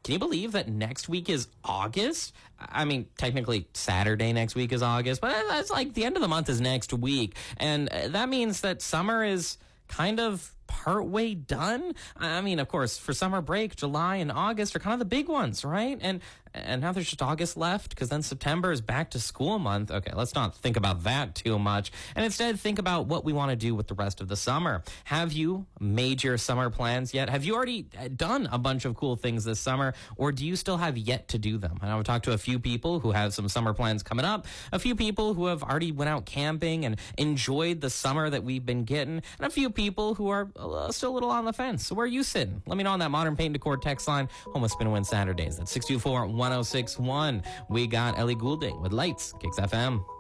Can you believe that next week is August? I mean, technically Saturday next week is August, but that's like the end of the month is next week. And that means that summer is kind of partway done. I mean, of course, for summer break, July and August are kind of the big ones, right? And now there's just August left, because then September is back to school month. Okay, let's not think about that too much, and instead think about what we want to do with the rest of the summer. Have you made your summer plans yet? Have you already done a bunch of cool things this summer, or do you still have yet to do them? And I've talked to a few people who have some summer plans coming up, a few people who have already went out camping and enjoyed the summer that we've been getting, and a few people who are still a little on the fence. So where are you sitting? Let me know on that Modern Paint Decor text line, home of Spin and Win Saturdays. That's 624-1061. We got Ellie Goulding with Lights, Kicks FM.